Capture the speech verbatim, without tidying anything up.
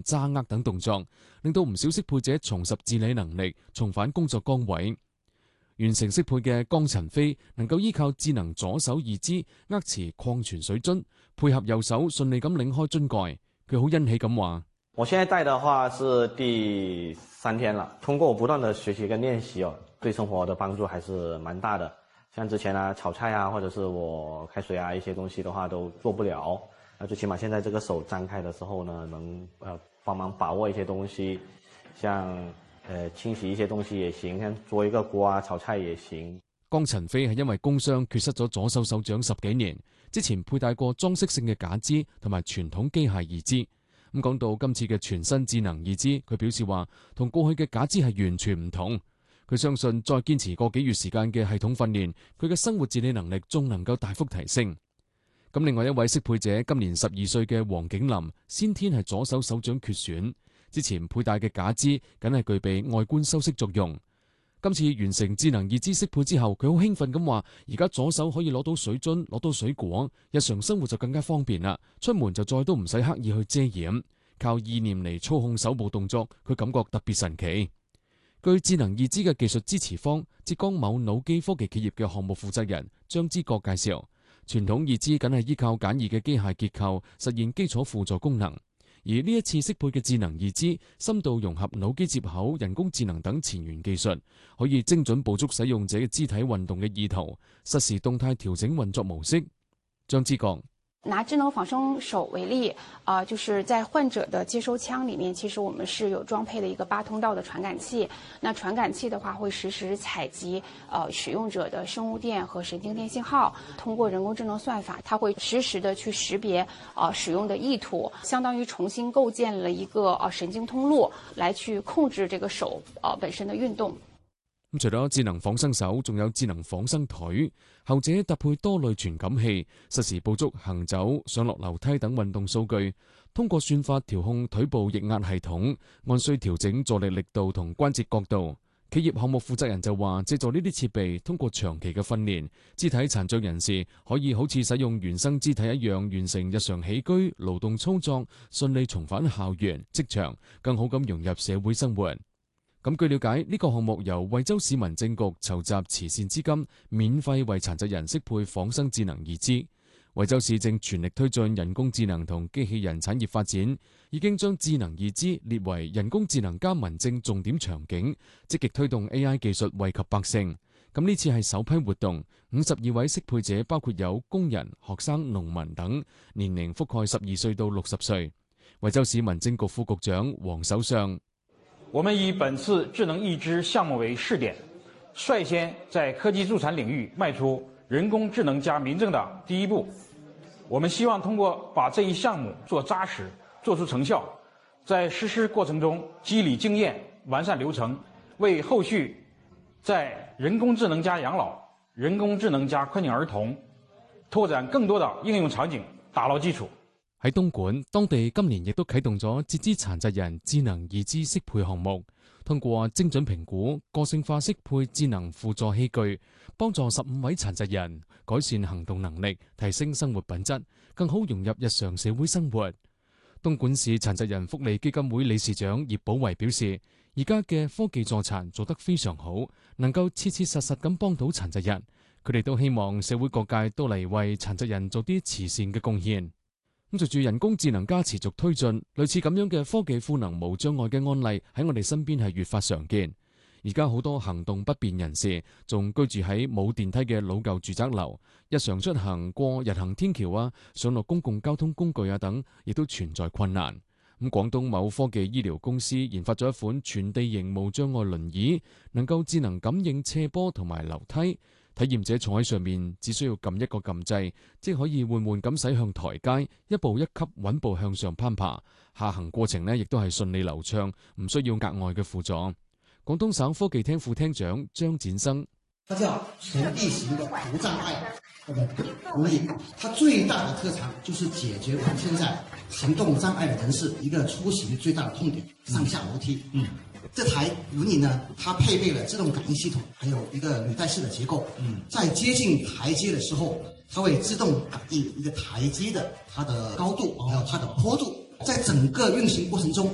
揸握等動作，令到唔少適配者重拾自理能力，重返工作崗位。完成適配嘅江陳飛能夠依靠智能左手義肢握持礦泉水樽，配合右手順利咁擰開樽蓋。佢好欣喜咁話： 我現在戴的話是第三天了，通過我不斷的學習跟練習哦，對生活的幫助還是蠻大的。像之前啊炒菜啊，或者是我開水啊一些東西的話都做不了，啊最起碼現在這個手張開的時候呢，能呃幫忙把握一些東西，像呃清洗一些東西也行，像做一個鍋啊炒菜也行。 江陳飛係因為工傷缺失咗左手手掌十幾年，之前佩戴過裝飾性嘅假肢同埋傳統機械義肢。咁講到今次嘅全新智能義肢，佢表示話同過去嘅假肢係完全唔同。佢相信再堅持個幾月時間嘅系統訓練，佢嘅生活自理能力仲能夠大幅提升。咁另外一位適配者今年十二歲嘅黃景林，先天係左手手掌缺損，之前佩戴嘅假肢梗係具備外觀修飾作用。今次完成智能義肢適配之後，佢好興奮咁話：而家左手可以攞到水樽，攞到水果，日常生活就更加方便啦。出門就再都唔使刻意去遮掩，靠意念嚟操控手部動作，佢感覺特別神奇。據智能義肢嘅技術支持方浙江某腦機科技企業嘅項目負責人張之國介紹，傳統義肢梗係依靠簡易嘅機械結構實現基礎輔助功能。而呢一次適配嘅智能義肢，深度融合腦機接口、人工智能等前沿技術，可以精準捕捉使用者嘅肢體運動嘅意圖，實時動態調整運作模式。張之國拿智能仿生手為例，啊、呃，就是在患者的接收腔裡面，其實我們是有裝配的一個八通道的傳感器。那傳感器的話，會實時採集呃使用者的生物電和神經電信號，通過人工智能算法，它會實時的去識別呃使用的意圖，相當於重新構建了一個呃神經通路，來去控制這個手呃本身的運動。 咁除咗智能仿生手，仲有智能仿生腿，後者搭配多類傳感器，實時捕捉行走、上落樓梯等運動數據，通過算法調控腿部液壓系統，按需調整助力力度同關節角度。企業項目負責人就話，借助呢啲設備，通過長期嘅訓練，肢體殘障人士可以好似使用原生肢體一樣，完成日常起居、勞動操作，順利重返校園、職場，更好咁融入社會生活。咁據了解，呢個項目由惠州市民政局籌集慈善資金，免費為殘疾人適配仿生智能義肢。惠州市正全力推進人工智能同機器人產業發展，已經將智能義肢列為人工智能加民政重點場景，積極推動 A I 技術惠及百姓。咁呢次係首批活動，五十二位適配者包括有工人、學生、農民等，年齡覆蓋十二歲到六十歲。惠州市民政局副局長黃守相。 我們以本次智能義肢項目為試點，率先在科技助殘領域邁出人工智能加民政的第一步。我們希望通過把這一項目做紮實、做出成效，在實施過程中積累經驗、完善流程，為後續在人工智能加養老、人工智能加困境兒童拓展更多的應用場景打牢基礎。 喺東莞，當地今年亦都啟動咗截肢殘疾人智能義肢適配項目，通過精準評估、個性化適配智能輔助器具，幫助十五位殘疾人改善行動能力，提升生活品質，更好融入日常社會生活。東莞市殘疾人福利基金會理事長葉寶維表示，而家嘅科技助殘做得非常好，能夠切切實實咁幫到殘疾人。佢哋都希望社會各界都嚟為殘疾人做啲慈善嘅貢獻。咁隨住人工智能加持續推進，類似咁樣嘅科技賦能無障礙嘅案例喺我哋身邊係越發常見。而家好多行動不便人士仲居住喺冇電梯嘅老舊住宅樓，日常出行過日行天橋啊、上落公共交通工具啊等，亦都存在困難。咁廣東某科技醫療公司研發咗一款全地形無障礙輪椅，能夠智能感應斜坡同埋樓梯。體驗者坐喺上面，只需要撳一個撳掣，即可以緩緩咁駛向台階，一步一級穩步向上攀爬。下行過程呢，亦都係順利流暢，唔需要額外嘅輔助。廣東省科技廳副廳長張展生， 它叫全地形的無障礙輪椅，它最大的特長就是解決我們現在行動障礙的人士一個出行最大的痛點，上下樓梯。嗯。這台輪椅呢，它配備了自動感應系統，還有一個履帶式的結構。嗯，在接近台階的時候，它會自動感應一個台階的它的高度，還有它的坡度。在整個運行過程中，